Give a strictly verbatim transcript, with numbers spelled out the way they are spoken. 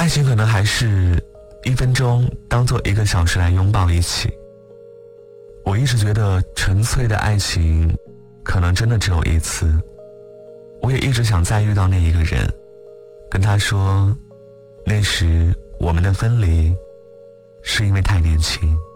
爱情可能还是一分钟当做一个小时来拥抱一起。我一直觉得纯粹的爱情可能真的只有一次，我也一直想再遇到那一个人，跟他说，那时我们的分离是因为太年轻。